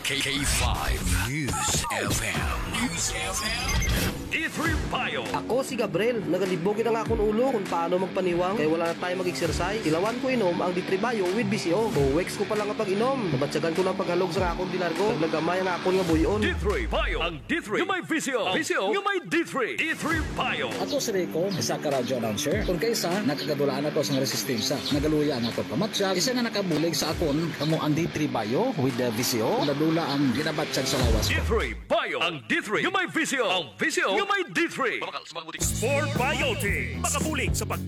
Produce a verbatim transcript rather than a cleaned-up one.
K five News F M. News F M. D three Bio. Ako si Gabriel, nagalibogin na nga akong ulo kung paano magpaniwang kaya wala na tayo mag-exercise. Ilawan ko inom ang D three Bio with B C O. Buwex ko pa lang ang pag-inom. Nabatsagan ko ng paghalog sa akong dinargo. Naglagamay ang akong nga buyon. D three Bio. Ang D three yung may V C O. V C O yung may D three. D three Bio. Ako si Rico, isa ka radyo announcer. Kung kaysa, nakagadulaan ako sa resistensya. Nagaluya ang ako pamatsyag. Isa nga nakabulig sa akon, kamo ang D three Bio with the V C O. Nadula ang ginabatsyag sa lawas D ko. three Bio. Ang D three yung may V C O. Ang V C O yung may D three. Sport Biotic. Makabulig sa pag